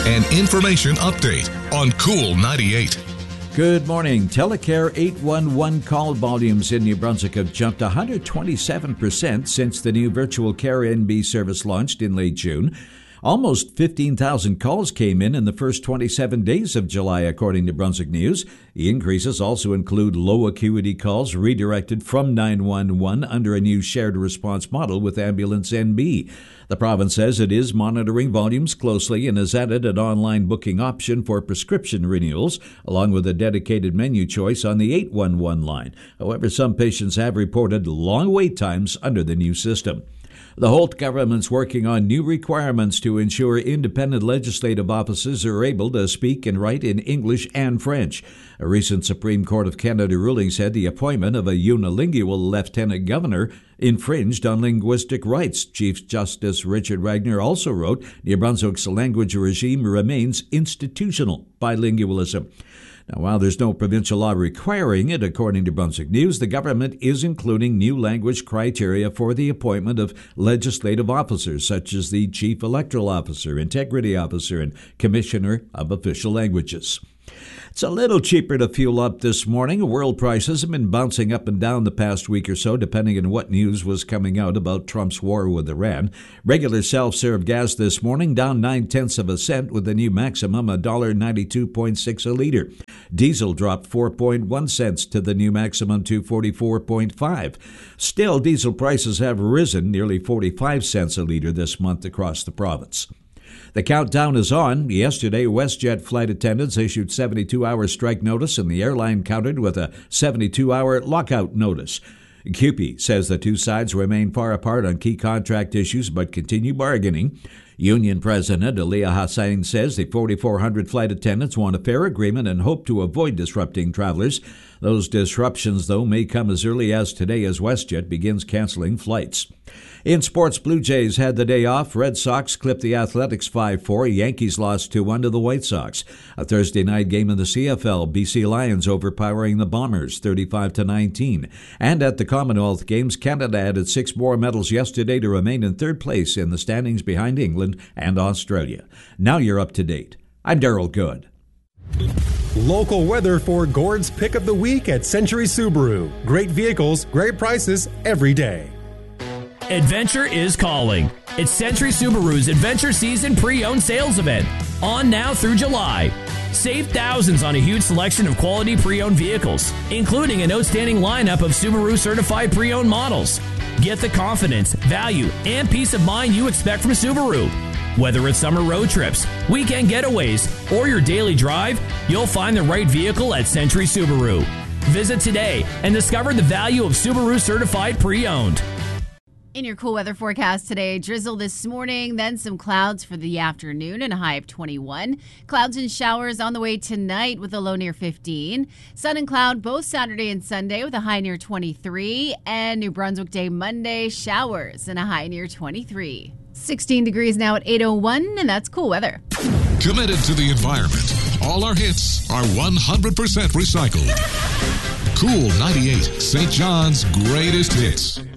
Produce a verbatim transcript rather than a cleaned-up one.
An information update on Cool ninety-eight. Good morning. Telecare eight one one call volumes in New Brunswick have jumped one hundred twenty-seven percent since the new virtual care N B service launched in late June. Almost fifteen thousand calls came in in the first twenty-seven days of July, according to Brunswick News. The increases also include low acuity calls redirected from nine one one under a new shared response model with Ambulance N B. The province says it is monitoring volumes closely and has added an online booking option for prescription renewals, along with a dedicated menu choice on the eight one one line. However, some patients have reported long wait times under the new system. The Holt government's working on new requirements to ensure independent legislative offices are able to speak and write in English and French. A recent Supreme Court of Canada ruling said the appointment of a unilingual lieutenant governor infringed on linguistic rights. Chief Justice Richard Wagner also wrote, New Brunswick's language regime remains institutional bilingualism. Now, while there's no provincial law requiring it, according to Brunswick News, the government is including new language criteria for the appointment of legislative officers, such as the Chief Electoral Officer, Integrity Officer, and Commissioner of Official Languages. It's a little cheaper to fuel up this morning. World prices have been bouncing up and down the past week or so, depending on what news was coming out about Trump's war with Iran. Regular self-serve gas this morning down nine-tenths of a cent with a new maximum one dollar ninety-two point six a liter. Diesel dropped four point one cents to the new maximum two forty-four point five. Still, diesel prices have risen nearly forty-five cents a liter this month across the province. The countdown is on. Yesterday, WestJet flight attendants issued seventy-two hour strike notice, and the airline countered with a seventy-two hour lockout notice. C U P E says the two sides remain far apart on key contract issues but continue bargaining. Union President Aliyah Hassan says the forty-four hundred flight attendants want a fair agreement and hope to avoid disrupting travelers. Those disruptions, though, may come as early as today as WestJet begins canceling flights. In sports, Blue Jays had the day off. Red Sox clipped the Athletics five four. Yankees lost two one to the White Sox. A Thursday night game in the C F L, B C Lions overpowering the Bombers thirty-five to nineteen. And at the Commonwealth Games, Canada added six more medals yesterday to remain in third place in the standings behind England and Australia. Now you're up to date. I'm Daryl Good. Local weather for Gord's Pick of the Week at Century Subaru. Great vehicles, great prices every day. Adventure is calling. It's Century Subaru's Adventure Season Pre-Owned Sales Event. On now through July. Save thousands on a huge selection of quality pre-owned vehicles, including an outstanding lineup of Subaru certified pre-owned models. Get the confidence, value, and peace of mind you expect from Subaru. Whether it's summer road trips, weekend getaways, or your daily drive, you'll find the right vehicle at Century Subaru. Visit today and discover the value of Subaru certified pre-owned. In your cool weather forecast today, drizzle this morning, then some clouds for the afternoon and a high of twenty-one. Clouds and showers on the way tonight with a low near fifteen. Sun and cloud both Saturday and Sunday with a high near twenty-three. And New Brunswick Day Monday, showers and a high near twenty-three. sixteen degrees now at eight oh one, and that's cool weather. Committed to the environment. All our hits are one hundred percent recycled. Cool ninety-eight, Saint John's greatest hits.